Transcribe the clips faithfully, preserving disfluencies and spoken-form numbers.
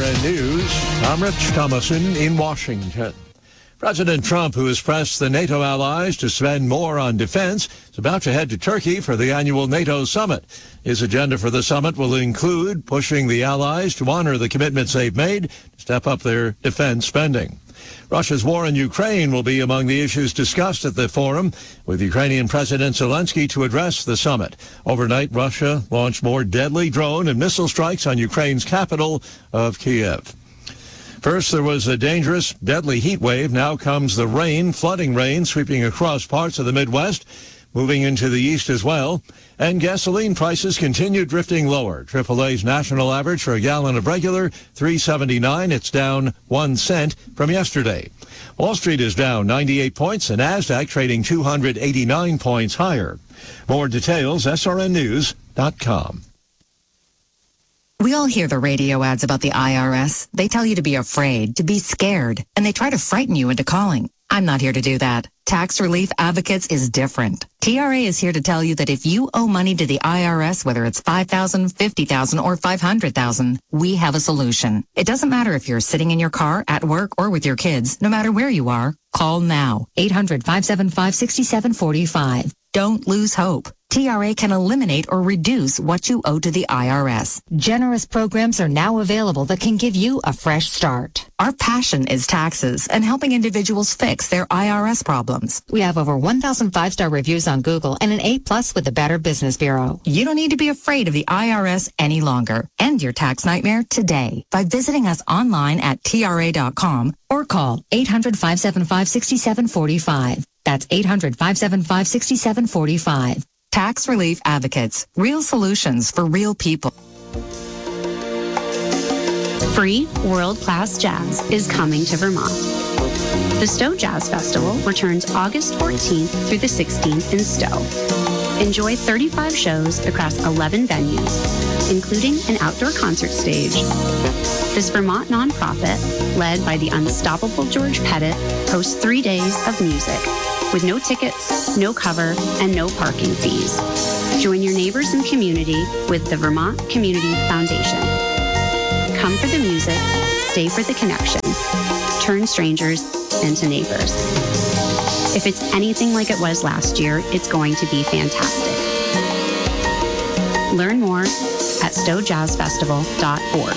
N News, I'm Rich Thomason in Washington. President Trump, who has pressed the NATO allies to spend more on defense, is about to head to Turkey for the annual NATO summit. His agenda for the summit will include pushing the allies to honor the commitments they've made to step up their defense spending. Russia's war in Ukraine will be among the issues discussed at the forum, with Ukrainian President Zelensky to address the summit. Overnight, Russia launched more deadly drone and missile strikes on Ukraine's capital of Kiev. First, there was a dangerous, deadly heat wave. Now comes the rain, flooding rain, sweeping across parts of the Midwest, moving into the east as well. And gasoline prices continue drifting lower. triple A's national average for a gallon of regular, three seventy-nine. It's down one cent from yesterday. Wall Street is down ninety-eight points, and NASDAQ trading two hundred eighty-nine points higher. More details, S R N news dot com. We all hear the radio ads about the I R S. They tell you to be afraid, to be scared, and they try to frighten you into calling. I'm not here to do that. Tax Relief Advocates is different. T R A is here to tell you that if you owe money to the I R S, whether it's five thousand dollars, fifty thousand dollars, or five hundred thousand dollars, we have a solution. It doesn't matter if you're sitting in your car, at work, or with your kids. No matter where you are, call now. eight hundred, five seven five, six seven four five. Don't lose hope. T R A can eliminate or reduce what you owe to the I R S. Generous programs are now available that can give you a fresh start. Our passion is taxes and helping individuals fix their I R S problems. We have over one thousand five-star reviews on Google and an A plus with the Better Business Bureau. You don't need to be afraid of the I R S any longer. End your tax nightmare today by visiting us online at T R A dot com or call eight hundred, five seven five, six seven four five. That's eight hundred, five seven five, six seven four five. Tax Relief Advocates. Real solutions for real people. Free world-class jazz is coming to Vermont. The Stowe Jazz Festival returns August fourteenth through the sixteenth in Stowe. Enjoy thirty-five shows across eleven venues, including an outdoor concert stage. This Vermont nonprofit, led by the unstoppable George Pettit, hosts three days of music, with no tickets, no cover, and no parking fees. Join your neighbors and community with the Vermont Community Foundation. Come for the music, stay for the connection. Turn strangers into neighbors. If it's anything like it was last year, it's going to be fantastic. Learn more at stowe jazz festival dot org.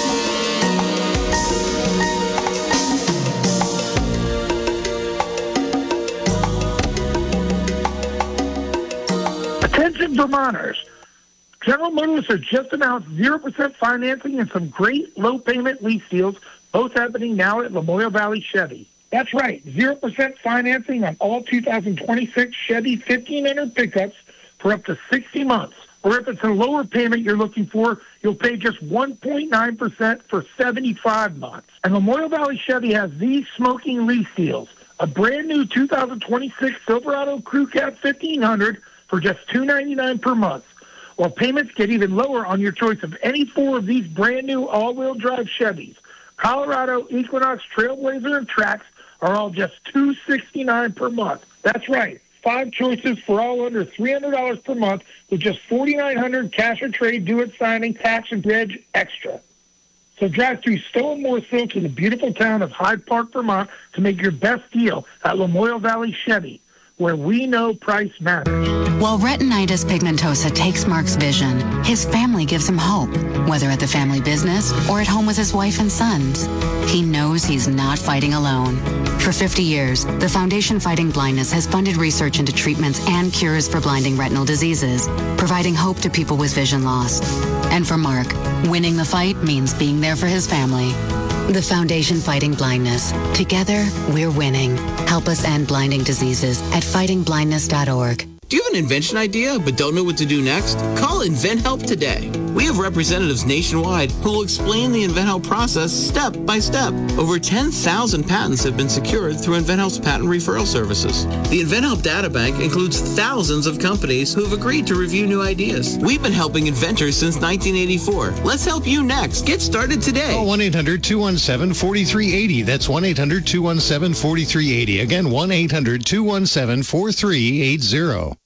Attention Vermonters. General Motors has just announced zero percent financing and some great low-payment lease deals, both happening now at Lamoille Valley Chevy. That's right, zero percent financing on all two thousand twenty-six Chevy fifteen hundred pickups for up to sixty months. Or if it's a lower payment you're looking for, you'll pay just one point nine percent for seventy-five months. And Lamoille Valley Chevy has these smoking lease deals. A brand new two thousand twenty-six Silverado Crew Cab fifteen hundred for just two hundred ninety-nine dollars per month. While payments get even lower on your choice of any four of these brand new all-wheel drive Chevys. Colorado, Equinox, Trailblazer, and Trax are all just two hundred sixty-nine dollars per month. That's right. Five choices for all under three hundred dollars per month with just four thousand nine hundred dollars cash or trade, do it signing, tax, and reg extra. So drive through Stowe and Morrisville to the beautiful town of Hyde Park, Vermont to make your best deal at Lamoille Valley Chevy, where we know price matters. While retinitis pigmentosa takes Mark's vision, his family gives him hope, whether at the family business or at home with his wife and sons. He knows he's not fighting alone. For fifty years, the Foundation Fighting Blindness has funded research into treatments and cures for blinding retinal diseases, providing hope to people with vision loss. And for Mark, winning the fight means being there for his family. The Foundation Fighting Blindness. Together, we're winning. Help us end blinding diseases at fighting blindness dot org. Do you have an invention idea but don't know what to do next? Call InventHelp today. We have representatives nationwide who will explain the InventHelp process step by step. Over ten thousand patents have been secured through InventHelp's patent referral services. The InventHelp databank includes thousands of companies who have agreed to review new ideas. We've been helping inventors since nineteen eighty-four. Let's help you next. Get started today. Call one eight hundred, two one seven, four three eight zero. That's one eight hundred, two one seven, four three eight zero. Again, one eight hundred, two one seven, four three eight zero.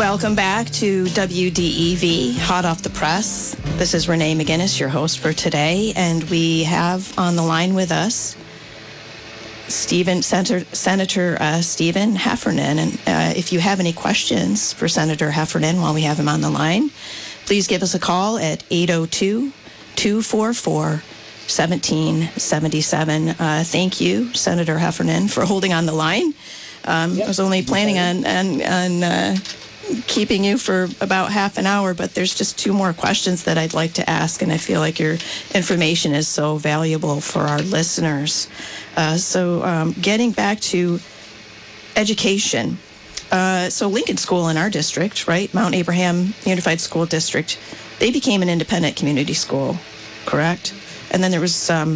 Welcome back to W D E V, Hot Off the Press. This is Renee McGinnis, your host for today, and we have on the line with us Stephen, Senator, Senator uh, Stephen Heffernan. And uh, if you have any questions for Senator Heffernan while we have him on the line, please give us a call at eight oh two, two four four, one seven seven seven. Uh, thank you, Senator Heffernan, for holding on the line. Um, yep. I was only planning on, on, on uh, keeping you for about half an hour, but there's just two more questions that I'd like to ask, and I feel like your information is so valuable for our listeners. Uh, so um, getting back to education. Uh, so Lincoln School in our district, right, Mount Abraham Unified School District, they became an independent community school, correct? And then there was, um,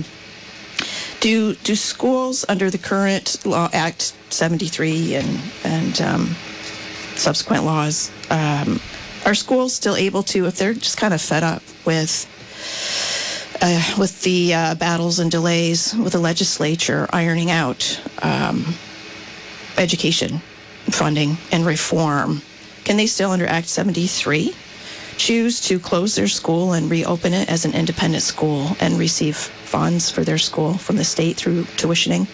do do schools under the current law, Act seventy-three and, and um, subsequent laws, um, are schools still able to, if they're just kind of fed up with uh, with the uh, battles and delays with the legislature ironing out um, education funding and reform, can they still, under Act seventy-three, choose to close their school and reopen it as an independent school and receive funds for their school from the state through tuitioning?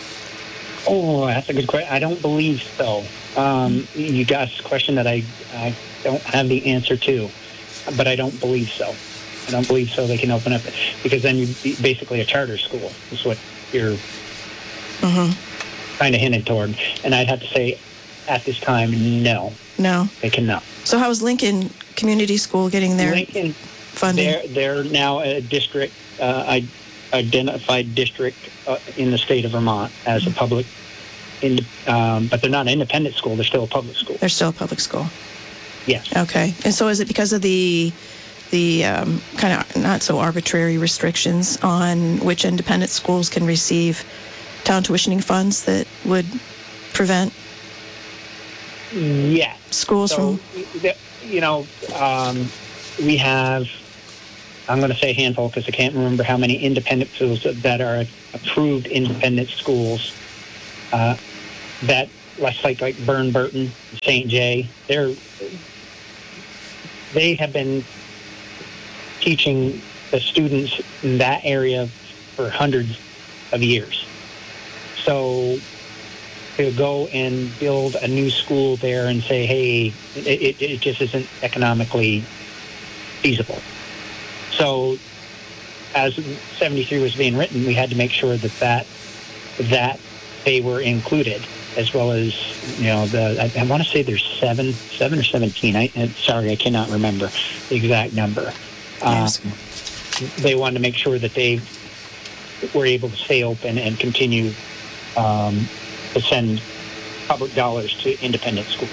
Oh, that's a good question. I don't believe so. Um, you asked a question that I, I don't have the answer to, but I don't believe so. I don't believe so they can open up, because then you'd be basically a charter school is what you're mm-hmm. kind of hinted toward. And I'd have to say, at this time, no. No. They cannot. So how is Lincoln Community School getting their Lincoln, funding? They're, they're now a district, uh, identified district uh, in the state of Vermont as a public, in, um, but they're not an independent school. They're still a public school. They're still a public school. Yes. Okay. And so is it because of the the um, kind of not so arbitrary restrictions on which independent schools can receive town tuitioning funds that would prevent yeah. schools so, from... You know, um, we have, I'm going to say a handful because I can't remember how many independent schools that are approved independent schools uh, that, like, like, like Burn Burton, Saint J, they're, they have been teaching the students in that area for hundreds of years. So to go and build a new school there and say, hey, it, it just isn't economically feasible. So as seventy-three was being written, we had to make sure that that, that they were included, as well as, you know, the, I, I want to say there's seven, seven or seventeen. I, sorry, I cannot remember the exact number. Yes. Um, they wanted to make sure that they were able to stay open and continue um, to send public dollars to independent schools.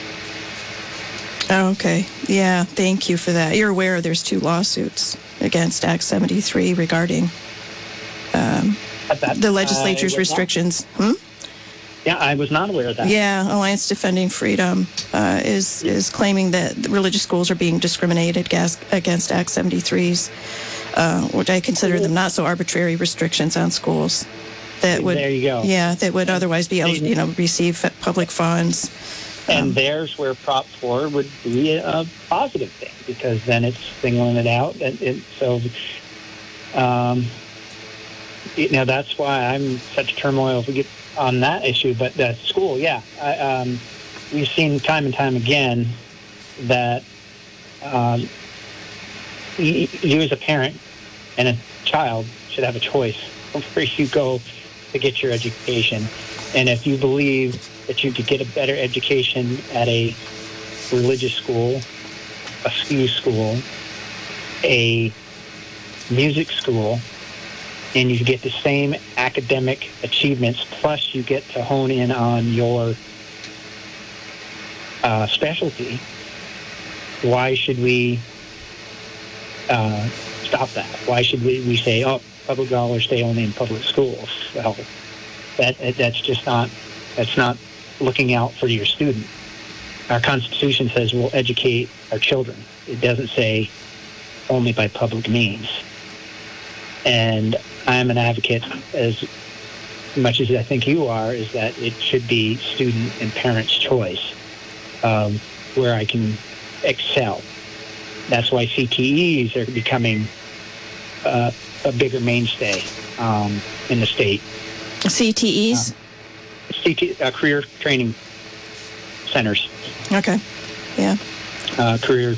Oh, okay. Yeah, thank you for that. You're aware there's two lawsuits against Act seventy-three regarding um, that, the legislature's restrictions. Hmm? Yeah, I was not aware of that. Yeah, Alliance Defending Freedom uh, is is claiming that religious schools are being discriminated against, against Act seventy-three's, uh, which I consider them not so arbitrary restrictions on schools that would, there you go. Yeah, that would otherwise be, you know, receive public funds. And um, there's where Prop four would be a positive thing, because then it's singling it out, and, and so, um, you know, that's why I'm such turmoil if we get on that issue. But the school, yeah, I, um, we've seen time and time again that um, you, you as a parent and a child should have a choice where you go to get your education. And if you believe that you could get a better education at a religious school, a S K U school, a music school, and you get the same academic achievements, plus you get to hone in on your uh, specialty, why should we uh, stop that? Why should we, we say, oh, public dollars stay only in public schools? Well, that that's just not, that's not looking out for your student. Our Constitution says we'll educate our children. It doesn't say only by public means. And I'm an advocate, as much as I think you are, is that it should be student and parents' choice. Um, where I can excel. That's why C T Es are becoming uh, a bigger mainstay um, in the state. C T Es? Uh, C T, uh, career training centers. Okay. Yeah. Uh, career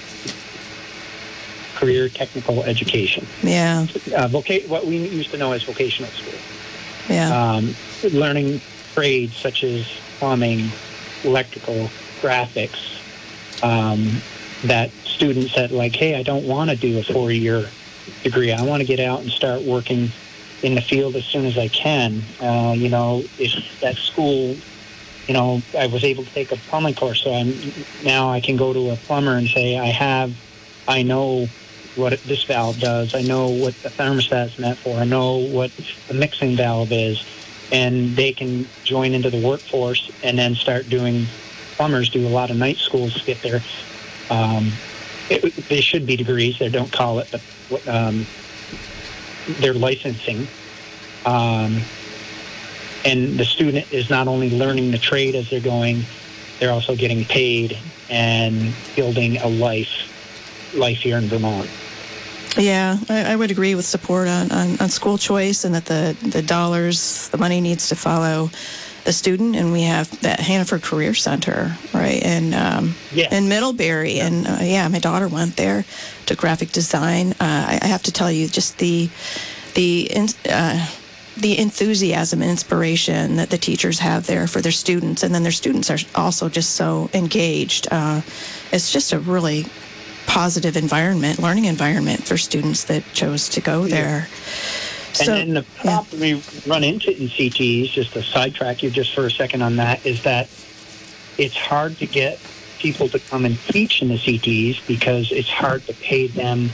career technical education. Yeah. Uh, voca- what we used to know as vocational school. Yeah. Um, learning trades such as plumbing, electrical, graphics, um, that students that like, hey, I don't want to do a four-year degree. I want to get out and start working in the field as soon as I can. Uh, you know, if that school, you know, I was able to take a plumbing course, so I'm now I can go to a plumber and say, I have, I know what this valve does. I know what the thermostat's meant for. I know what the mixing valve is. And they can join into the workforce and then start doing, plumbers do a lot of night schools to get their, um, it, they should be degrees, they don't call it, but um, they're licensing. Um, and the student is not only learning the trade as they're going, they're also getting paid and building a life, life here in Vermont. Yeah, I, I would agree with support on, on, on school choice, and that the, the dollars, the money needs to follow the student. And we have that Hannaford Career Center, right, and um, yeah. in Middlebury. Yeah. And uh, yeah, my daughter went there to graphic design. Uh, I, I have to tell you, just the the uh, the enthusiasm and inspiration that the teachers have there for their students, and then their students are also just so engaged. Uh, it's just a really positive environment, learning environment for students that chose to go there. And So, then the problem yeah. we run into in C T Es, just to sidetrack you just for a second on that, is that it's hard to get people to come and teach in the C T Es because it's hard to pay them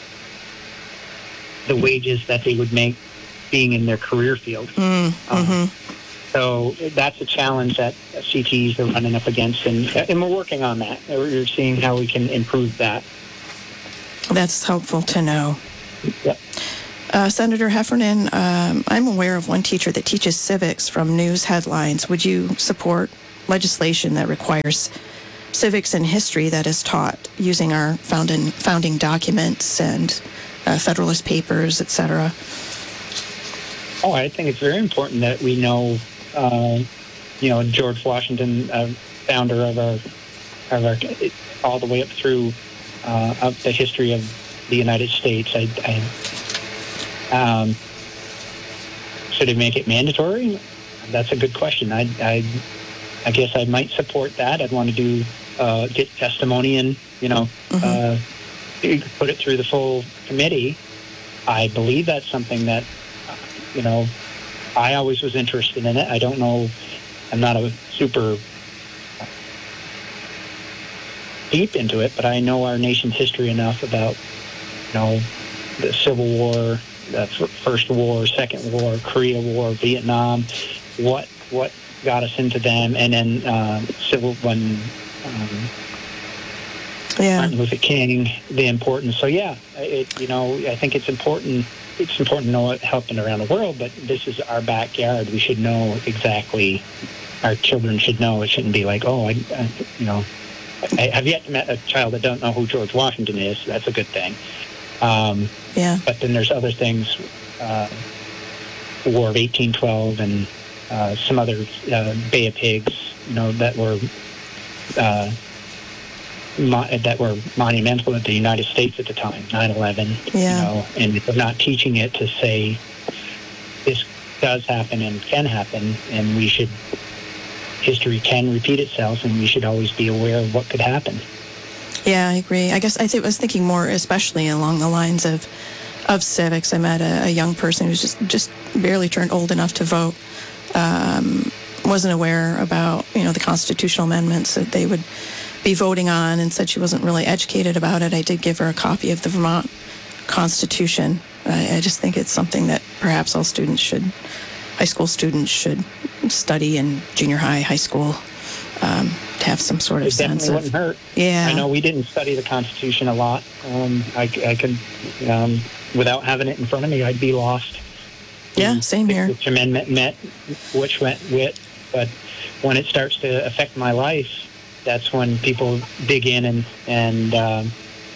the wages that they would make being in their career field. Mm, mm-hmm. Um, so that's a challenge that C T Es are running up against, and, and we're working on that. We're seeing how we can improve that. That's helpful to know. Yep. Uh, Senator Heffernan, um, I'm aware of one teacher that teaches civics from news headlines. Would you support legislation that requires civics and history that is taught using our founding, founding documents and uh, Federalist Papers, et cetera? Oh, I think it's very important that we know, uh, you know, George Washington, uh, founder of our, of our, all the way up through uh, of the history of the United States. I, I um, should it make it mandatory? That's a good question. I, I, I guess I might support that. I'd want to do uh, get testimony and you know mm-hmm. uh, put it through the full committee. I believe that's something that. You know, I always was interested in it. I don't know, I'm not a super deep into it, but I know our nation's history enough about, you know, the Civil War, the First War, Second War, Korea War, Vietnam, what what got us into them, and then uh, Civil when um, yeah. Martin Luther King, the importance. So yeah, it you know I think it's important. It's important to know what happened around the world, but this is our backyard. We should know exactly. Our children should know. It shouldn't be like, oh, I, I you know, I have yet to meet a child that don't know who George Washington is. That's a good thing. Um, yeah. But then there's other things, uh, the War of eighteen twelve and uh, some other uh, Bay of Pigs, you know, that were uh, mo- that were monumental at the United States at the time, nine eleven. Yeah. You know, and if we're not teaching it to say this does happen and can happen, and we should, history can repeat itself, and we should always be aware of what could happen. Yeah, I agree. I guess I th- was thinking more especially along the lines of of civics. I met a, a young person who's just, just barely turned old enough to vote, um, wasn't aware about, you know, the constitutional amendments that they would be voting on, and said she wasn't really educated about it. I did give her a copy of the Vermont Constitution. I, I just think it's something that perhaps all students should, high school students should study in junior high, high school, um, to have some sort of it sense definitely of. Wouldn't hurt. Yeah. I know we didn't study the Constitution a lot. Um, I, I could, um, without having it in front of me, I'd be lost. Yeah, same here. Which amendment met, which went with, but when it starts to affect my life, that's when people dig in and and um,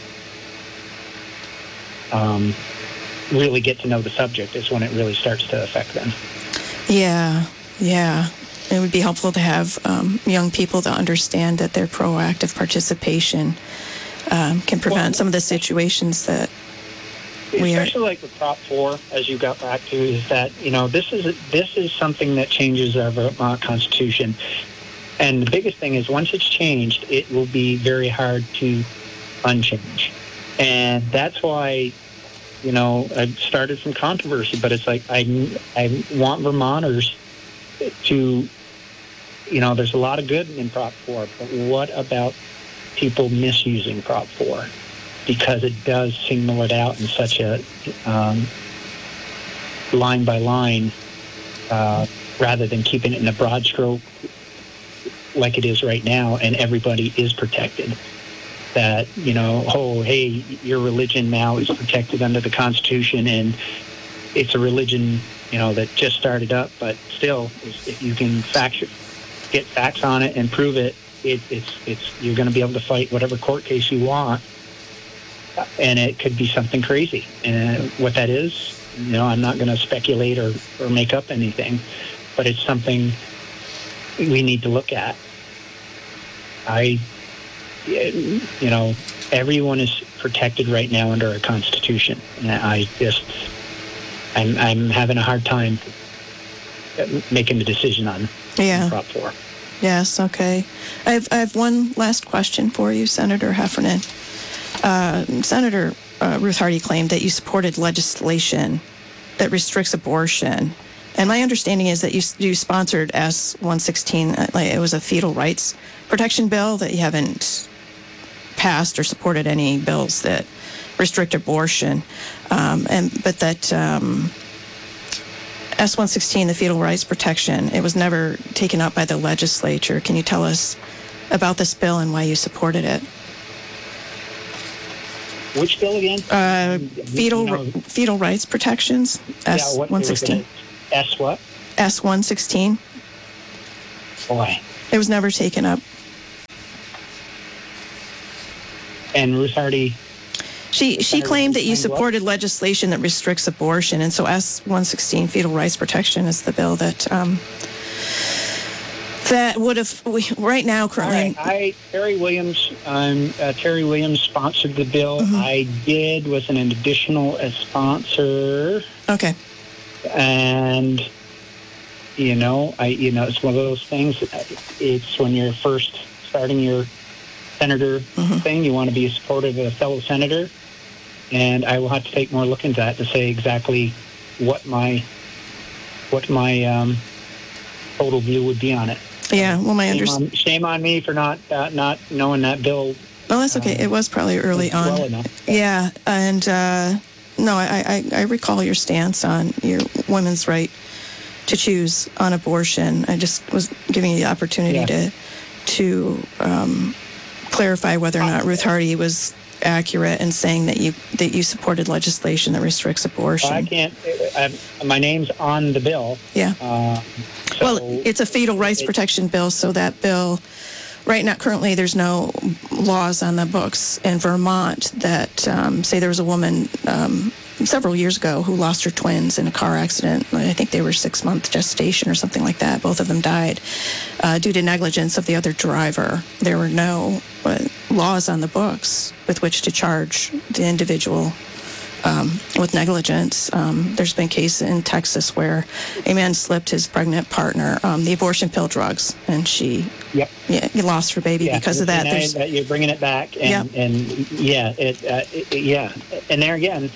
um, really get to know the subject. Is when it really starts to affect them. Yeah, yeah. It would be helpful to have um, young people to understand that their proactive participation um, can prevent well, some of the situations that we are. Especially like with Prop four, as you got back to, is that, you know, this is this is something that changes our Vermont Constitution. And the biggest thing is once it's changed, it will be very hard to unchange. And that's why, you know, I started some controversy, but it's like I, I want Vermonters to, you know, there's a lot of good in Prop four, but what about people misusing Prop four? Because it does signal it out in such a um, line by line, uh, rather than keeping it in a broad stroke like it is right now, and everybody is protected. That, you know, oh, hey, your religion now is protected under the Constitution, and it's a religion, you know, that just started up, but still, if you can fact, get facts on it and prove it, it it's it's you're going to be able to fight whatever court case you want, and it could be something crazy. And what that is, you know, I'm not going to speculate or, or make up anything, but it's something we need to look at. I, you know, everyone is protected right now under our Constitution, and I just, I'm, I'm having a hard time making the decision on yeah. Prop four. Yes, okay. I have, I have one last question for you, Senator Heffernan. Uh, Senator uh, Ruth Hardy claimed that you supported legislation that restricts abortion. And my understanding is that you you sponsored S one sixteen, like it was a fetal rights protection bill, that you haven't passed or supported any bills that restrict abortion. Um, and but that um, S one sixteen, the fetal rights protection, it was never taken up by the legislature. Can you tell us about this bill and why you supported it? Which bill again? Uh, fetal no. fetal rights protections, S one sixteen. S what? S one sixteen. Boy. It was never taken up. And Ruth Hardy? She she claimed that you supported legislation that restricts abortion, and so S one sixteen, fetal rights protection, is the bill that um, that would have, we, right now, currently. All right. I, Terry Williams, um, uh, Terry Williams sponsored the bill. Mm-hmm. I did, was an additional a sponsor. Okay. And, you know, I, you know, it's one of those things. It's when you're first starting your senator mm-hmm. thing, you want to be supportive of a fellow senator. And I will have to take more look into that to say exactly what my, what my um, total view would be on it. Yeah, well, my shame, understanding. on, shame on me for not uh, not knowing that bill. Well, that's okay. Um, it was probably early on. Well enough. Yeah, and uh, no, I, I I recall your stance on your women's right to choose on abortion. I just was giving you the opportunity yeah. to to um, clarify whether or not Ruth Hardy was accurate in saying that you that you supported legislation that restricts abortion. Well, I can't. I, my name's on the bill. Yeah. Uh, so well, it's a fetal rights it, protection bill, so that bill, right now, currently, there's no laws on the books in Vermont that um, say there was a woman um, several years ago who lost her twins in a car accident. I think they were six-month gestation or something like that. Both of them died uh, due to negligence of the other driver. There were no uh, laws on the books with which to charge the individual um, with negligence. Um, there's been a case in Texas where a man slipped his pregnant partner um, the abortion pill drugs, and she yep. yeah, lost her baby yeah, because of that. I, uh, you're bringing it back, and, yep. and yeah, it, uh, it, yeah, and there again,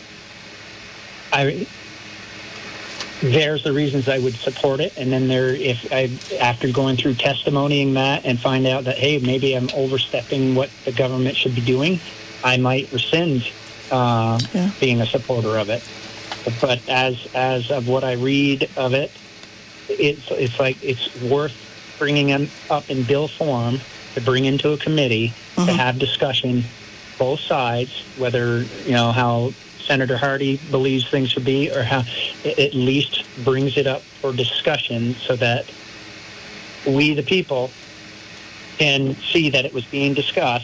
I there's the reasons I would support it, and then there, if I after going through testimonying that and find out that hey, maybe I'm overstepping what the government should be doing, I might rescind uh, yeah. being a supporter of it. But as as of what I read of it, it's it's like it's worth bringing them up in bill form to bring into a committee mm-hmm. to have discussion, both sides, whether you know how Senator Hardy believes things should be, or how it at least brings it up for discussion so that we, the people, can see that it was being discussed,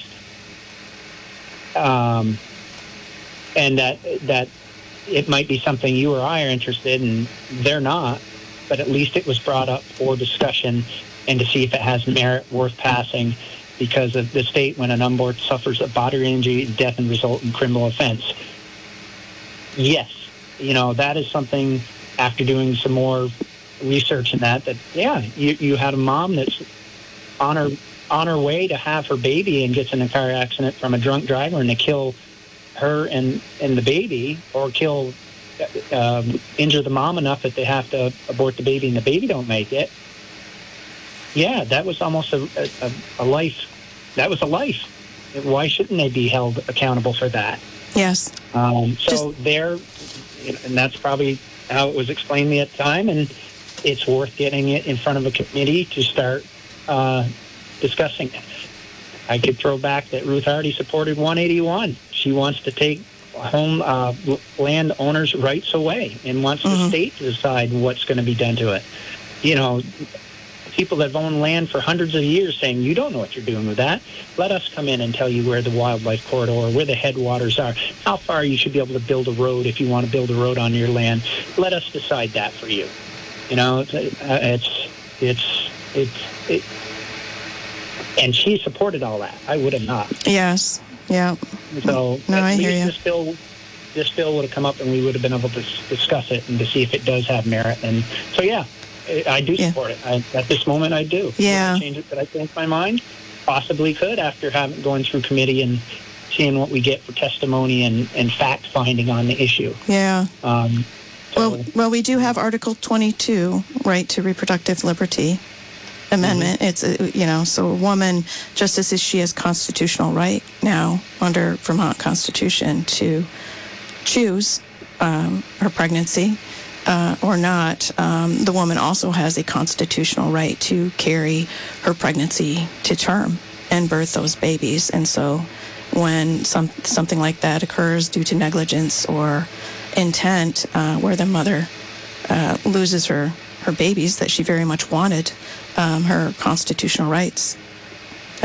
um, and that that it might be something you or I are interested in. They're not, but at least it was brought up for discussion and to see if it has merit worth passing, because of the state when an unborn suffers a bodily injury, death, and result in criminal offense. Yes, you know, that is something, after doing some more research in that, that, yeah, you, you had a mom that's on her on her way to have her baby and gets in a car accident from a drunk driver, and they kill her and, and the baby, or kill, um, injure the mom enough that they have to abort the baby and the baby don't make it. Yeah, that was almost a, a, a life. That was a life. Why shouldn't they be held accountable for that? Yes. Um, so Just... there, and that's probably how it was explained to me at the time, and it's worth getting it in front of a committee to start uh, discussing it. I could throw back that Ruth Hardy supported one eighty-one. She wants to take home uh, land owners' rights away and wants mm-hmm. the state to decide what's going to be done to it. You know, people that have owned land for hundreds of years saying, you don't know what you're doing with that. Let us come in and tell you where the wildlife corridor, where the headwaters are, how far you should be able to build a road if you want to build a road on your land. Let us decide that for you. You know, it's, it's, it's, it's, it, and she supported all that. I would have not. Yes. Yeah. So no, at I least hear you. this bill, this bill would have come up and we would have been able to discuss it and to see if it does have merit. And so, yeah, I do support yeah. it. I, at this moment, I do. Yeah. Could I change it? Could I change my mind? Possibly could, after having going through committee and seeing what we get for testimony and, and fact finding on the issue. Yeah. Um, so. Well, well, we do have Article twenty-two, right to reproductive liberty amendment. Mm-hmm. It's a, you know, so a woman, just as she has constitutional right now under Vermont Constitution to choose um, her pregnancy. Uh, or not, um, the woman also has a constitutional right to carry her pregnancy to term and birth those babies. And so when some something like that occurs due to negligence or intent, uh, where the mother uh, loses her, her babies that she very much wanted, um, her constitutional rights